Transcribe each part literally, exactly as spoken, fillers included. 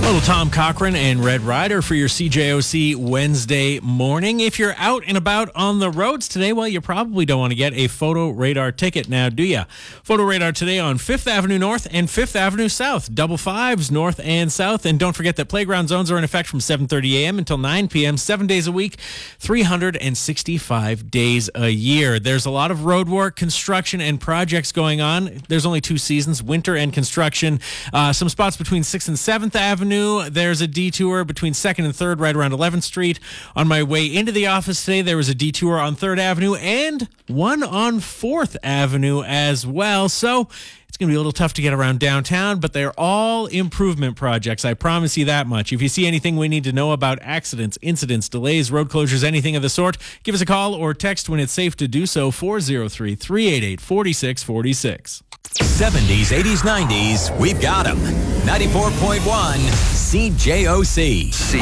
Little Tom Cochran and Red Rider for your C J O C Wednesday morning. If you're out and about on the roads today, well, you probably don't want to get a Photo Radar ticket now, do you? Photo Radar today on Fifth Avenue North and Fifth Avenue South. Double fives north and south. And don't forget that playground zones are in effect from seven thirty a.m. until nine p.m., seven days a week, three hundred sixty-five days a year. There's a lot of road work, construction, and projects going on. There's only two seasons, winter and construction. Uh, some spots between sixth and seventh Avenue. There's a detour between second and third right around eleventh Street. On my way into the office today, there was a detour on third Avenue and one on fourth Avenue as well. So it's going to be a little tough to get around downtown, but they're all improvement projects. I promise you that much. If you see anything we need to know about accidents, incidents, delays, road closures, anything of the sort, give us a call or text when it's safe to do so, four oh three, three eight eight, four six four six. seventies, eighties, nineties, we've got them. ninety-four point one C J O C. See,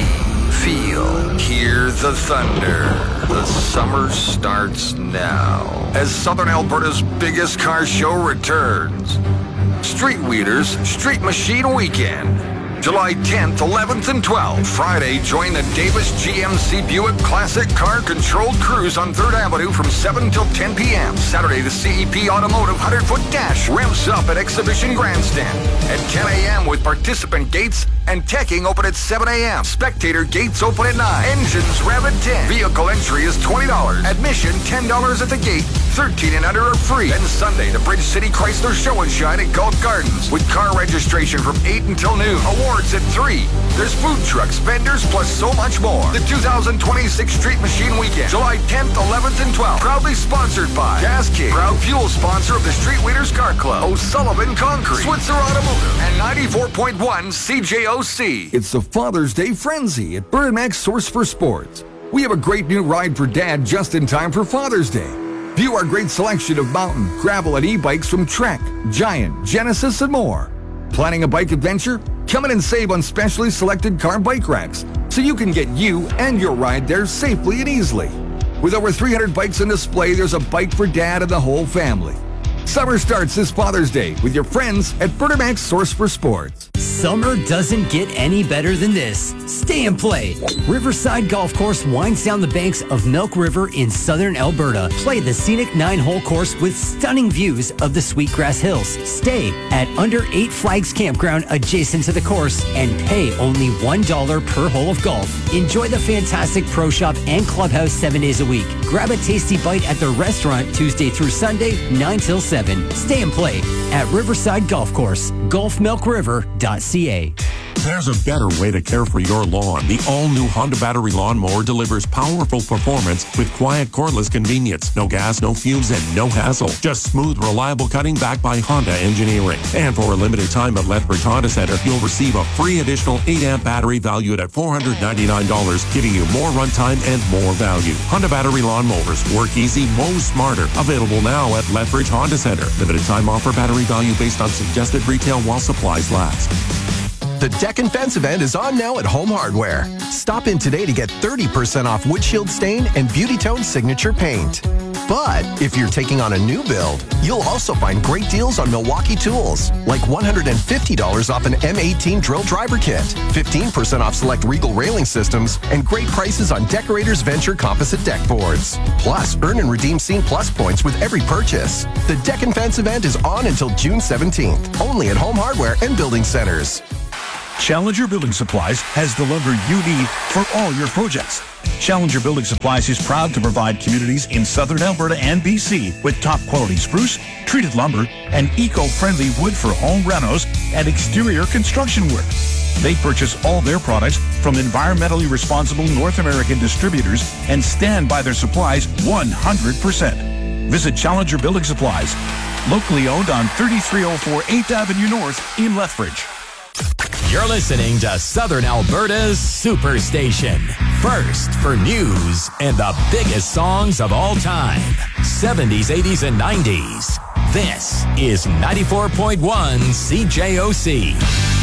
feel, hear the thunder. The summer starts now as Southern Alberta's biggest car show returns. Street Weeders Street Machine Weekend. July tenth, eleventh, and twelfth. Friday, join the Davis G M C Buick Classic Car Controlled Cruise on third Avenue from seven till ten p.m. Saturday, the C E P Automotive one hundred foot Dash ramps up at Exhibition Grandstand at ten a.m. with participant gates and teching open at seven a.m. Spectator gates open at nine. Engines rev at ten. Vehicle entry is twenty dollars. Admission ten dollars at the gate. thirteen and under are free. Then Sunday, the Bridge City Chrysler Show and Shine at Gulf Gardens with car registration from eight until noon. Awards at three. There's food trucks, vendors, plus so much more. The two thousand twenty-six Street Machine Weekend, July tenth, eleventh, and twelfth. Proudly sponsored by Gas King, proud fuel sponsor of the Street Weeders Car Club, O'Sullivan Concrete, Switzer Automotive, and ninety-four point one C J O C. It's the Father's Day Frenzy at Burt and Mac Source for Sports. We have a great new ride for Dad just in time for Father's Day. View our great selection of mountain, gravel, and e-bikes from Trek, Giant, Genesis, and more. Planning a bike adventure? Come in and save on specially selected car bike racks so you can get you and your ride there safely and easily. With over three hundred bikes on display, there's a bike for Dad and the whole family. Summer starts this Father's Day with your friends at Burt and Mac Source for Sports. Summer doesn't get any better than this. Stay and play. Riverside Golf Course winds down the banks of Milk River in southern Alberta. Play the scenic nine-hole course with stunning views of the Sweetgrass Hills. Stay at Under Eight Flags Campground adjacent to the course and pay only one dollar per hole of golf. Enjoy the fantastic pro shop and clubhouse seven days a week. Grab a tasty bite at the restaurant Tuesday through Sunday, nine till seven. Stay and play at Riverside Golf Course, golf milk river dot c a. There's a better way to care for your lawn. The all-new Honda battery lawnmower delivers powerful performance with quiet, cordless convenience. No gas, no fumes, and no hassle. Just smooth, reliable cutting backed by Honda engineering. And for a limited time at Lethbridge Honda Center, you'll receive a free additional eight amp battery valued at four hundred ninety-nine dollars, giving you more runtime and more value. Honda battery lawnmowers. Work easy, mow smarter. Available now at Lethbridge Honda Center. Limited time offer, battery value based on suggested retail while supplies last. The Deck and Fence event is on now at Home Hardware. Stop in today to get thirty percent off windshield stain and Beauty Tone signature paint. But if you're taking on a new build, you'll also find great deals on Milwaukee tools, like one hundred fifty dollars off an M eighteen drill driver kit, fifteen percent off select Regal railing systems, and great prices on Decorators Venture composite deck boards. Plus, earn and redeem Scene Plus points with every purchase. The Deck and Fence event is on until June seventeenth, only at Home Hardware and Building Centers. Challenger Building Supplies has the lumber you need for all your projects. Challenger Building Supplies is proud to provide communities in southern Alberta and B C with top quality spruce, treated lumber, and eco-friendly wood for home renos and exterior construction work. They purchase all their products from environmentally responsible North American distributors and stand by their supplies one hundred percent. Visit Challenger Building Supplies, locally owned on thirty-three oh four eighth Avenue North in Lethbridge. You're listening to Southern Alberta's Superstation. First for news and the biggest songs of all time. seventies, eighties, and nineties. This is ninety-four point one C J O C.